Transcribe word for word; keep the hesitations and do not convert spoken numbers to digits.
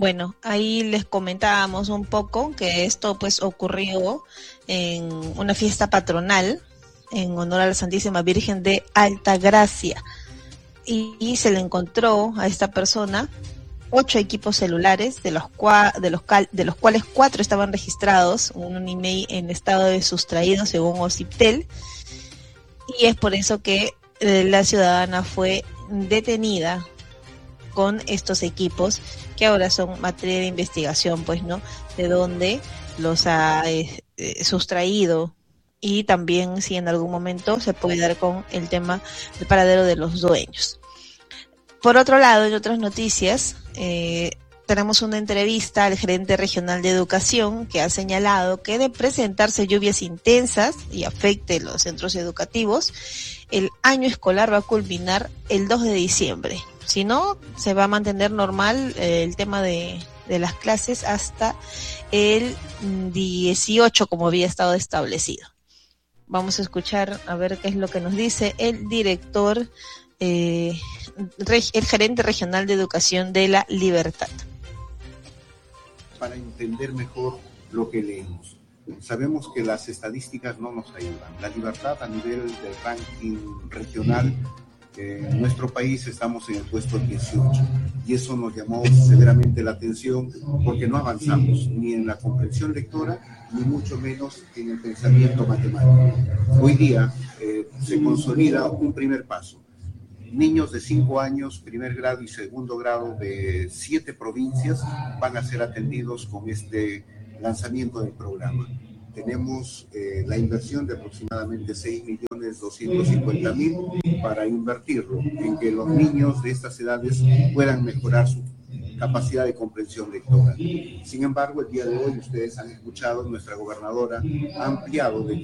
Bueno, ahí les comentábamos un poco que esto pues ocurrió en una fiesta patronal en honor a la Santísima Virgen de Altagracia y, y se le encontró a esta persona ocho equipos celulares, de los, cua, de, los cal, de los cuales cuatro estaban registrados, un email en estado de sustraído según Ociptel, y es por eso que eh, la ciudadana fue detenida con estos equipos que ahora son materia de investigación, pues, ¿no? De dónde los ha eh, eh, sustraído y también si en algún momento se puede dar con el tema del paradero de los dueños. Por otro lado, en otras noticias, eh, tenemos una entrevista al gerente regional de educación que ha señalado que de presentarse lluvias intensas y afecte los centros educativos, el año escolar va a culminar el dos de diciembre. Si no, se va a mantener normal eh, el tema de, de las clases hasta el dieciocho, como había estado establecido. Vamos a escuchar a ver qué es lo que nos dice el director, eh, el gerente regional de educación de La Libertad. Para entender mejor lo que leemos. Sabemos que las estadísticas no nos ayudan. La Libertad, a nivel del ranking regional, Eh, en nuestro país estamos en el puesto dieciocho y eso nos llamó severamente la atención porque no avanzamos ni en la comprensión lectora ni mucho menos en el pensamiento matemático. Hoy día eh, se consolida un primer paso. Niños de cinco años, primer grado y segundo grado de siete provincias van a ser atendidos con este lanzamiento del programa. Tenemos eh, la inversión de aproximadamente seis millones doscientos cincuenta mil para invertirlo en que los niños de estas edades puedan mejorar su capacidad de comprensión lectora. Sin embargo, el día de hoy, ustedes han escuchado, nuestra gobernadora ha ampliado de